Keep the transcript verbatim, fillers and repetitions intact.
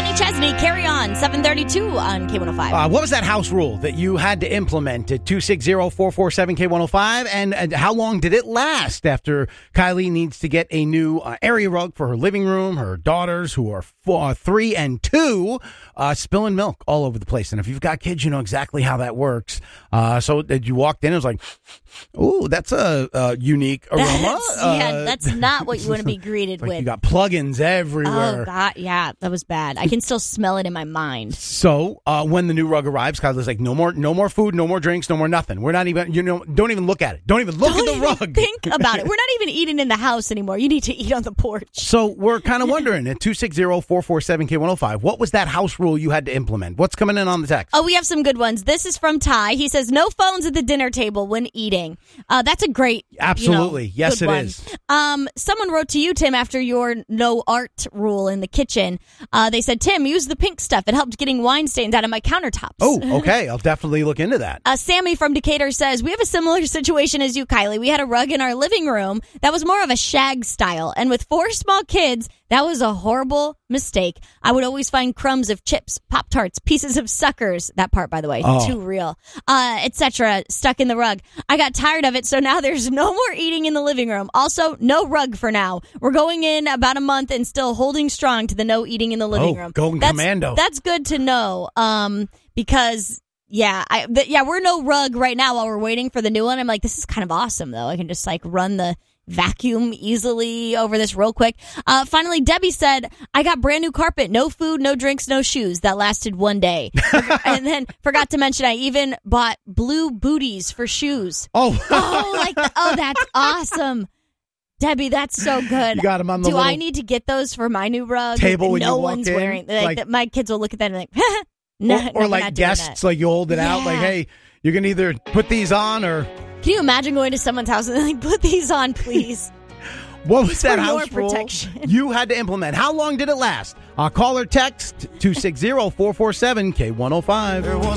Kenny Chesney, Carry On, seven thirty-two on K one oh five. Uh, what was that house rule that you had to implement at two six zero, four four seven, K one oh five? And, and how long did it last after Kylie needs to get a new uh, area rug for her living room? Her daughters, who are four, three and two, uh, spilling milk all over the place. And if you've got kids, you know exactly how that works. Uh, so that you walked in, it was like, ooh, that's a, a unique aroma. That's, uh, yeah, that's not what you want to be greeted like with. You got plugins everywhere. Oh, God, yeah, that was bad. I can still smell it in my mind. So uh, when the new rug arrives, Kylie's like, no more, no more food, no more drinks, no more nothing. We're not even, you know, don't even look at it. Don't even look Don't at the even rug. Think about it. We're not even eating in the house anymore. You need to eat on the porch. So we're kind of wondering at two six zero, four four seven, K one oh five, what was that house rule you had to implement? What's coming in on the text? Oh, we have some good ones. This is from Ty. He says, no phones at the dinner table when eating. Uh, that's a great, Absolutely. You know, yes, good it one. is. Um, someone wrote to you, Tim, after your no art rule in the kitchen. Uh, they said, Tim, use the pink stuff. It helped getting wine stains out of my countertops. Oh, okay. I'll definitely look into that. Uh, Sammy from Decatur says, we have a similar situation as you, Kylie. We had a rug in our living room that was more of a shag style. And with four small kids, that was a horrible mistake. I would always find crumbs of chips, Pop-Tarts, pieces of suckers. That part, by the way, oh. too real, uh, et cetera, stuck in the rug. I got tired of it, so now there's no more eating in the living room. Also, no rug for now. We're going in about a month and still holding strong to the no eating in the living oh, room. Going that's, commando. That's good to know, um, because... Yeah, I, th- yeah, we're no rug right now while we're waiting for the new one. I'm like, this is kind of awesome, though. I can just, like, run the vacuum easily over this real quick. Uh, finally, Debbie said, I got brand new carpet. No food, no drinks, no shoes. That lasted one day. And then forgot to mention, I even bought blue booties for shoes. Oh, oh, like, oh, that's awesome. Debbie, that's so good. You got them on the Do little I need to get those for my new rug? table when no you walk one's in? wearing. Like, Like- the, my kids will look at that and like, no, or, or no, we're like not doing guests, that. like you hold it out, Yeah. like, hey, you can either put these on or... Can you imagine going to someone's house and like, put these on, please? What was that for house your rule protection. you had to implement? How long did it last? Uh, call or text two six zero, four four seven, K one oh five.